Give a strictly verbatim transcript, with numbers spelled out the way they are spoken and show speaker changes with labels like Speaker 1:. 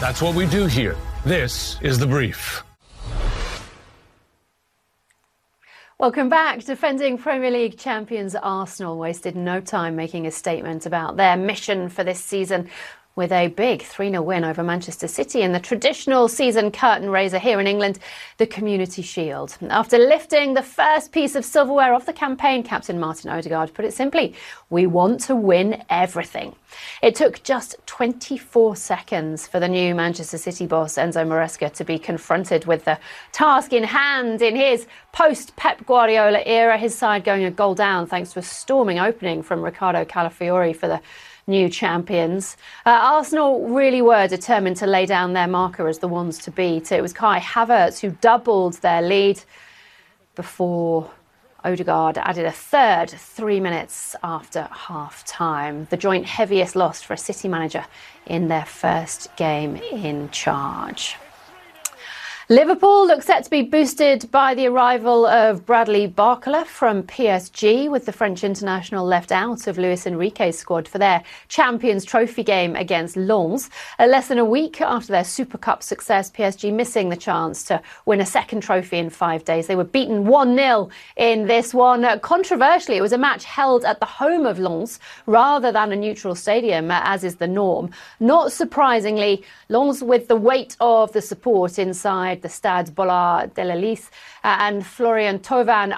Speaker 1: That's what we do here. This is The Brief.
Speaker 2: Welcome back. Defending Premier League champions Arsenal wasted no time making a statement about their mission for this season with a big three nil win over Manchester City in the traditional season curtain raiser here in England, the Community Shield. After lifting the first piece of silverware off the campaign, Captain Martin Odegaard put it simply, we want to win everything. It took just twenty-four seconds for the new Manchester City boss Enzo Maresca to be confronted with the task in hand in his post-Pep Guardiola era, his side going a goal down thanks to a storming opening from Riccardo Calafiori for the new champions. Uh, Arsenal really were determined to lay down their marker as the ones to beat. It was Kai Havertz who doubled their lead before Odegaard added a third three minutes after half-time. The joint heaviest loss for a City manager in their first game in charge. Liverpool looks set to be boosted by the arrival of Bradley Barcola from P S G, with the French international left out of Luis Enrique's squad for their Champions Trophy game against Lens. Uh, less than a week after their Super Cup success, P S G missing the chance to win a second trophy in five days. They were beaten one nil in this one. Uh, controversially, it was a match held at the home of Lens rather than a neutral stadium, uh, as is the norm. Not surprisingly, Lens, with the weight of the support inside the Stade Bollard de la Lys uh, and Florian Thauvin